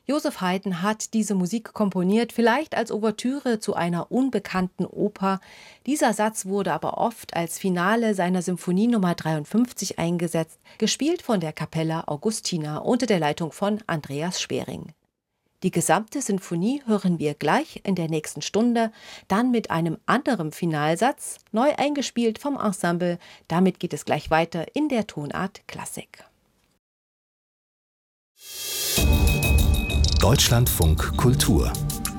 Joseph Haydn hat diese Musik komponiert, vielleicht als Ouvertüre zu einer unbekannten Oper. Dieser Satz wurde aber oft als Finale seiner Symphonie Nummer 53 eingesetzt, gespielt von der Capella Augustina unter der Leitung von Andreas Schwering. Die gesamte Sinfonie hören wir gleich in der nächsten Stunde, dann mit einem anderen Finalsatz, neu eingespielt vom Ensemble. Damit geht es gleich weiter in der Tonart Klassik. Deutschlandfunk Kultur.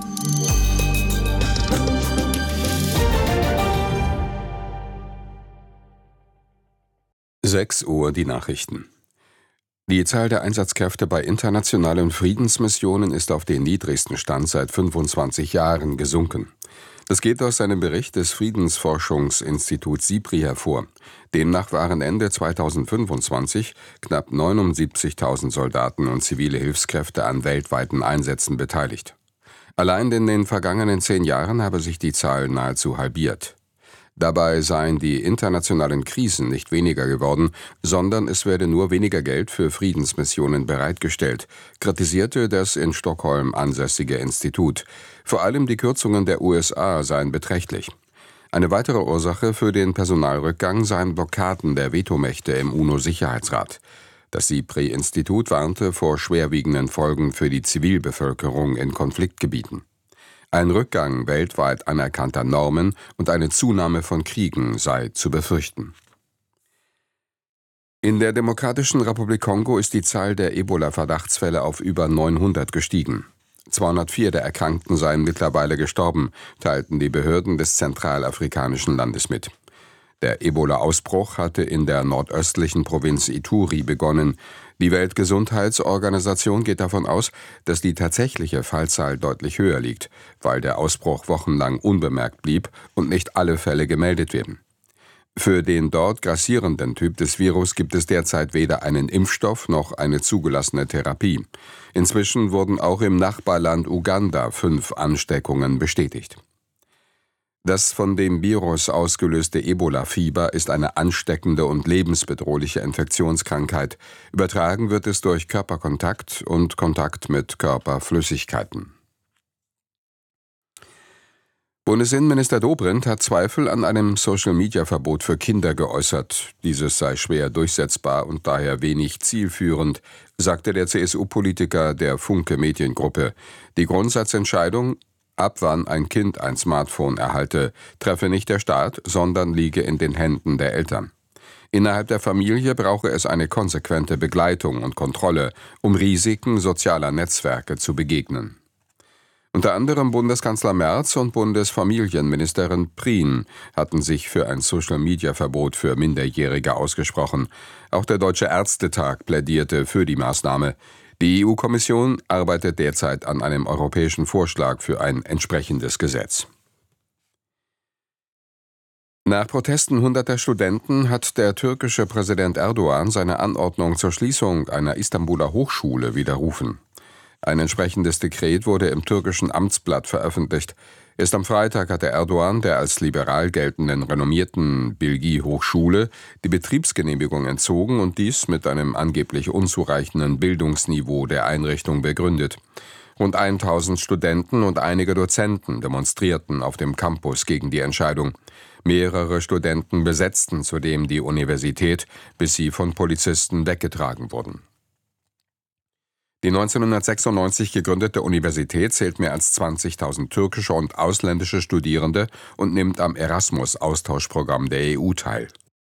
Sechs Uhr die Nachrichten. Die Zahl der Einsatzkräfte bei internationalen Friedensmissionen ist auf den niedrigsten Stand seit 25 Jahren gesunken. Das geht aus einem Bericht des Friedensforschungsinstituts SIPRI hervor. Demnach waren Ende 2025 knapp 79.000 Soldaten und zivile Hilfskräfte an weltweiten Einsätzen beteiligt. Allein in den vergangenen 10 Jahren habe sich die Zahl nahezu halbiert. Dabei seien die internationalen Krisen nicht weniger geworden, sondern es werde nur weniger Geld für Friedensmissionen bereitgestellt, kritisierte das in Stockholm ansässige Institut. Vor allem die Kürzungen der USA seien beträchtlich. Eine weitere Ursache für den Personalrückgang seien Blockaden der Vetomächte im UNO-Sicherheitsrat. Das SIPRI-Institut warnte vor schwerwiegenden Folgen für die Zivilbevölkerung in Konfliktgebieten. Ein Rückgang weltweit anerkannter Normen und eine Zunahme von Kriegen sei zu befürchten. In der Demokratischen Republik Kongo ist die Zahl der Ebola-Verdachtsfälle auf über 900 gestiegen. 204 der Erkrankten seien mittlerweile gestorben, teilten die Behörden des zentralafrikanischen Landes mit. Der Ebola-Ausbruch hatte in der nordöstlichen Provinz Ituri begonnen. Die Weltgesundheitsorganisation geht davon aus, dass die tatsächliche Fallzahl deutlich höher liegt, weil der Ausbruch wochenlang unbemerkt blieb und nicht alle Fälle gemeldet werden. Für den dort grassierenden Typ des Virus gibt es derzeit weder einen Impfstoff noch eine zugelassene Therapie. Inzwischen wurden auch im Nachbarland Uganda 5 Ansteckungen bestätigt. Das von dem Virus ausgelöste Ebola-Fieber ist eine ansteckende und lebensbedrohliche Infektionskrankheit. Übertragen wird es durch Körperkontakt und Kontakt mit Körperflüssigkeiten. Bundesinnenminister Dobrindt hat Zweifel an einem Social-Media-Verbot für Kinder geäußert. Dieses sei schwer durchsetzbar und daher wenig zielführend, sagte der CSU-Politiker der Funke-Mediengruppe. Die Grundsatzentscheidung, ab wann ein Kind ein Smartphone erhalte, treffe nicht der Staat, sondern liege in den Händen der Eltern. Innerhalb der Familie brauche es eine konsequente Begleitung und Kontrolle, um Risiken sozialer Netzwerke zu begegnen. Unter anderem Bundeskanzler Merz und Bundesfamilienministerin Prien hatten sich für ein Social-Media-Verbot für Minderjährige ausgesprochen. Auch der Deutsche Ärztetag plädierte für die Maßnahme. Die EU-Kommission arbeitet derzeit an einem europäischen Vorschlag für ein entsprechendes Gesetz. Nach Protesten hunderter Studenten hat der türkische Präsident Erdogan seine Anordnung zur Schließung einer Istanbuler Hochschule widerrufen. Ein entsprechendes Dekret wurde im türkischen Amtsblatt veröffentlicht. Erst am Freitag hatte Erdogan der als liberal geltenden renommierten Bilgi-Hochschule die Betriebsgenehmigung entzogen und dies mit einem angeblich unzureichenden Bildungsniveau der Einrichtung begründet. Rund 1000 Studenten und einige Dozenten demonstrierten auf dem Campus gegen die Entscheidung. Mehrere Studenten besetzten zudem die Universität, bis sie von Polizisten weggetragen wurden. Die 1996 gegründete Universität zählt mehr als 20.000 türkische und ausländische Studierende und nimmt am Erasmus-Austauschprogramm der EU teil.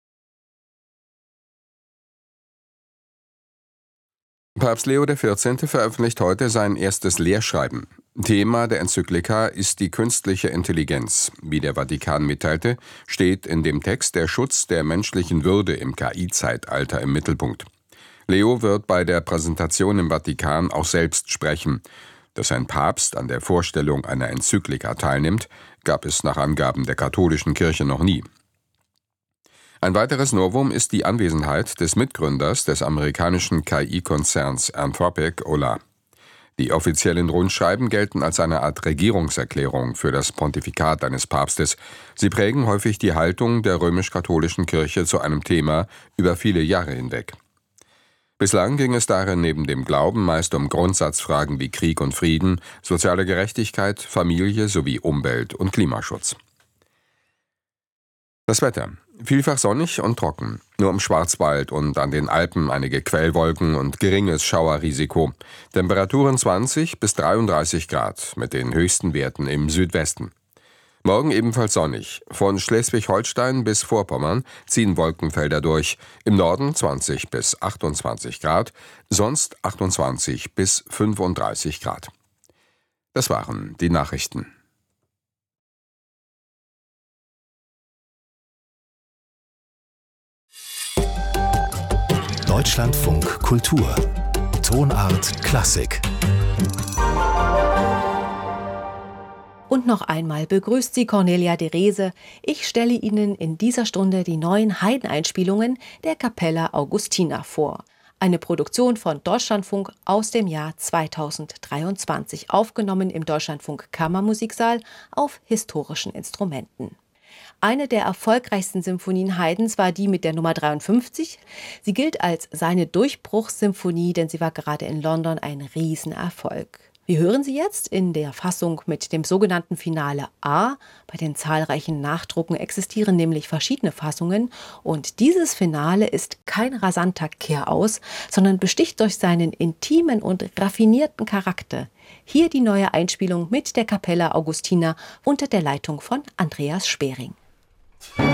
Papst Leo XIV. Veröffentlicht heute sein erstes Lehrschreiben. Thema der Enzyklika ist die künstliche Intelligenz. Wie der Vatikan mitteilte, steht in dem Text der Schutz der menschlichen Würde im KI-Zeitalter im Mittelpunkt. Leo wird bei der Präsentation im Vatikan auch selbst sprechen. Dass ein Papst an der Vorstellung einer Enzyklika teilnimmt, gab es nach Angaben der katholischen Kirche noch nie. Ein weiteres Novum ist die Anwesenheit des Mitgründers des amerikanischen KI-Konzerns Anthropic, Ola. Die offiziellen Rundschreiben gelten als eine Art Regierungserklärung für das Pontifikat eines Papstes. Sie prägen häufig die Haltung der römisch-katholischen Kirche zu einem Thema über viele Jahre hinweg. Bislang ging es darin neben dem Glauben meist um Grundsatzfragen wie Krieg und Frieden, soziale Gerechtigkeit, Familie sowie Umwelt- und Klimaschutz. Das Wetter: vielfach sonnig und trocken. Nur im Schwarzwald und an den Alpen einige Quellwolken und geringes Schauerrisiko. Temperaturen 20 bis 33 Grad mit den höchsten Werten im Südwesten. Morgen ebenfalls sonnig. Von Schleswig-Holstein bis Vorpommern ziehen Wolkenfelder durch. Im Norden 20 bis 28 Grad, sonst 28 bis 35 Grad. Das waren die Nachrichten. Deutschlandfunk Kultur. Tonart Klassik. Und noch einmal begrüßt Sie Cornelia de Rehse. Ich stelle Ihnen in dieser Stunde die neuen Haydn-Einspielungen der Capella Augustina vor. Eine Produktion von Deutschlandfunk aus dem Jahr 2023, aufgenommen im Deutschlandfunk Kammermusiksaal auf historischen Instrumenten. Eine der erfolgreichsten Symphonien Haydns war die mit der Nummer 53. Sie gilt als seine Durchbruchssymphonie, denn sie war gerade in London ein Riesenerfolg. Wir hören sie jetzt in der Fassung mit dem sogenannten Finale A. Bei den zahlreichen Nachdrucken existieren nämlich verschiedene Fassungen und dieses Finale ist kein rasanter Kehraus, sondern besticht durch seinen intimen und raffinierten Charakter. Hier die neue Einspielung mit der Capella Augustina unter der Leitung von Andreas Spering.